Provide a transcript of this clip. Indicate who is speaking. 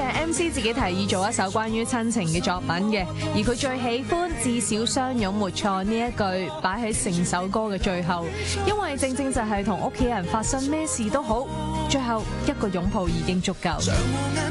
Speaker 1: 嘅 MC 自己提議做一首關於親情嘅作品嘅，而佢最喜歡至少相擁沒錯呢一句擺喺成首歌嘅最後，因為正正就係同屋企人發生咩事都好，最後一個擁抱已經足夠。